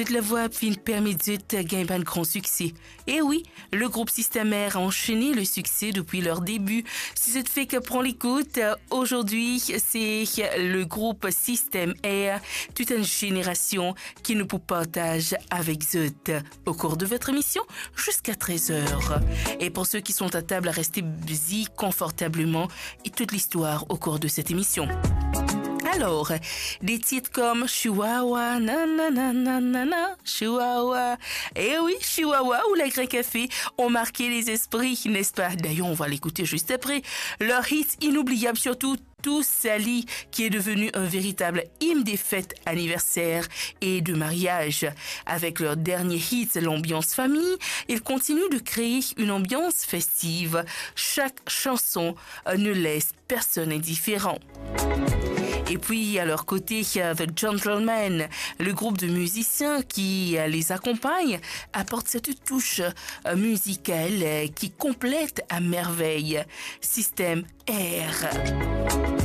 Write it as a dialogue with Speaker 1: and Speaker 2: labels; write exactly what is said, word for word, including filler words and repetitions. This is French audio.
Speaker 1: La voix fin permet de gagner un grand succès. Et oui, le groupe Système R a enchaîné le succès depuis leur début. Si ça te fait que prend l'écoute, aujourd'hui, c'est le groupe Système R, toute une génération qui nous partage avec Zut au cours de votre émission jusqu'à treize heures. Et pour ceux qui sont à table, restez busy confortablement et toute l'histoire au cours de cette émission. Alors, des titres comme Chihuahua, nananana, Chihuahua, et oui, Chihuahua ou la Grey Café ont marqué les esprits, n'est-ce pas? D'ailleurs, on va l'écouter juste après. Leur hit inoubliable, surtout Tous Sali, qui est devenu un véritable hymne des fêtes anniversaires et de mariage. Avec leur dernier hit, l'ambiance famille, ils continuent de créer une ambiance festive. Chaque chanson ne laisse personne indifférent. Et puis, à leur côté, The Gentlemen, le groupe de musiciens qui les accompagne, apporte cette touche musicale qui complète à merveille Système R.